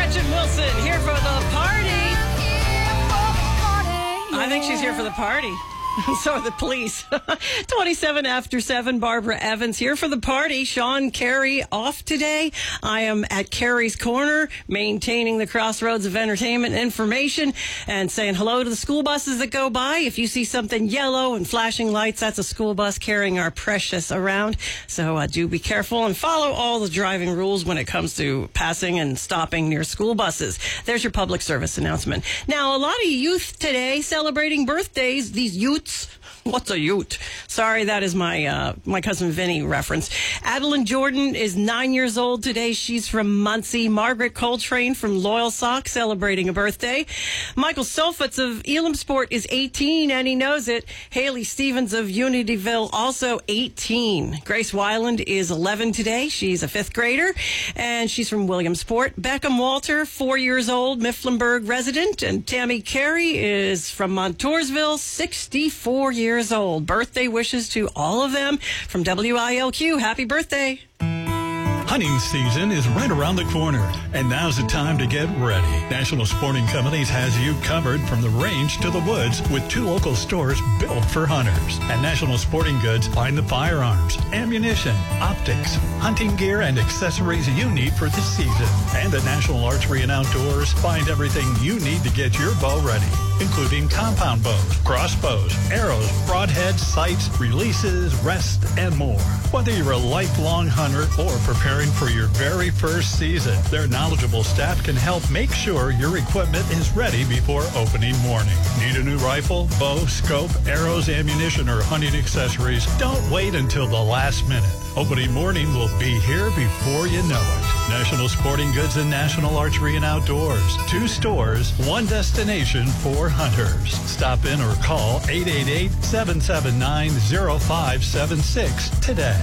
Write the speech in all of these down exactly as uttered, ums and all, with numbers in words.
Gretchen Wilson here for the party. I think she's here for the party. So are the police. twenty-seven after seven, Barbara Evans here for the party. Sean Carey off today. I am at Carey's Corner, maintaining the crossroads of entertainment and information and saying hello to the school buses that go by. If you see something yellow and flashing lights, that's a school bus carrying our precious around. So uh, do be careful and follow all the driving rules when it comes to passing and stopping near school buses. There's your public service announcement. Now, a lot of youth today celebrating birthdays. These youths. What's a ute? Sorry, that is my uh, my cousin Vinny reference. Adeline Jordan is nine years old today. She's from Muncie. Margaret Coltrane from Loyalsock celebrating a birthday. Michael Solfitz of Elamsport is eighteen, and he knows it. Haley Stevens of Unityville also eighteen. Grace Weiland is eleven today. She's a fifth grader, and she's from Williamsport. Beckham Walter, four years old, Mifflinburg resident, and Tammy Carey is from Montoursville, sixty-four years old. Birthday wishes to all of them from W I L Q. Happy birthday. Hunting season is right around the corner, and now's the time to get ready. National Sporting Companies has you covered from the range to the woods with two local stores built for hunters. At National Sporting Goods, find the firearms, ammunition, optics, hunting gear, and accessories you need for the season. And at National Archery and Outdoors, find everything you need to get your bow ready, including compound bows, crossbows, arrows, broadheads, sights, releases, rests, and more. Whether you're a lifelong hunter or preparing for your very first season, their knowledgeable staff can help make sure your equipment is ready before opening morning. Need a new rifle, bow, scope, arrows, ammunition, or hunting accessories? Don't wait until the last minute. Opening morning will be here before you know it. National Sporting Goods and National Archery and Outdoors. Two stores, one destination for hunters. Stop in or call eight eight eight, seven seven nine, zero five seven six today.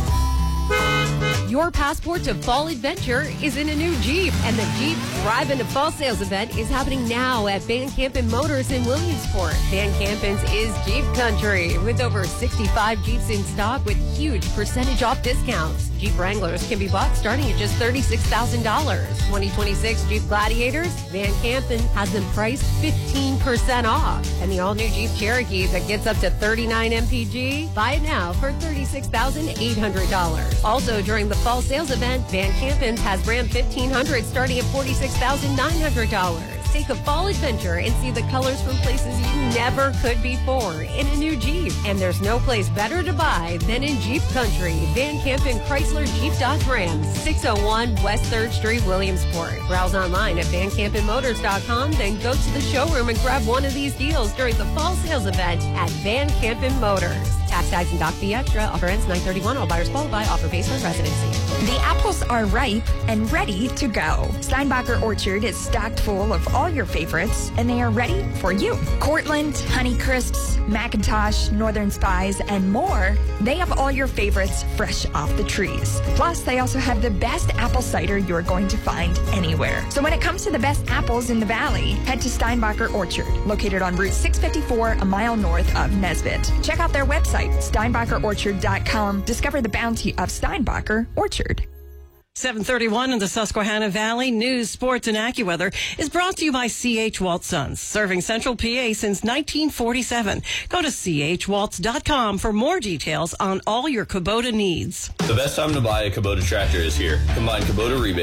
Your passport to fall adventure is in a new Jeep, and the Jeep Drive into Fall Sales event is happening now at Van Campen Motors in Williamsport. Van Campen's is Jeep Country, with over sixty-five Jeeps in stock with huge percentage off discounts. Jeep Wranglers can be bought starting at just thirty-six thousand dollars. twenty twenty-six Jeep Gladiators, Van Campen has them priced fifteen percent off. And the all-new Jeep Cherokee that gets up to thirty-nine M P G, buy it now for thirty-six thousand eight hundred dollars. Also, during the fall sales event, Van Campen's has Ram fifteen hundred starting at forty-six thousand nine hundred dollars. Take a fall adventure and see the colors from places you never could before in a new Jeep. And there's no place better to buy than in Jeep Country. Van Campen Chrysler Jeep Dodge Ram, six oh one West third Street, Williamsport. Browse online at van campen motors dot com, then go to the showroom and grab one of these deals during the fall sales event at Van Campen Motors. Tax tags and doc fee extra. Offer ends nine thirty-one. All buyers qualify. Offer based on residency. The apples are ripe and ready to go. Steinbacher Orchard is stacked full of all your favorites, and they are ready for you. Cortland, Honeycrisps, McIntosh, Northern Spies, and more. They have all your favorites fresh off the trees. Plus, they also have the best apple cider you're going to find anywhere. So when it comes to the best apples in the valley, head to Steinbacher Orchard, located on Route six fifty-four, a mile north of Nesbitt. Check out their website, steinbacher orchard dot com. Discover the bounty of Steinbacher Orchard. seven thirty-one in the Susquehanna Valley. News, sports, and AccuWeather is brought to you by C H. Waltz Sons, serving Central P A since nineteen forty-seven. Go to c h waltz dot com for more details on all your Kubota needs. The best time to buy a Kubota tractor is here. Combine Kubota rebate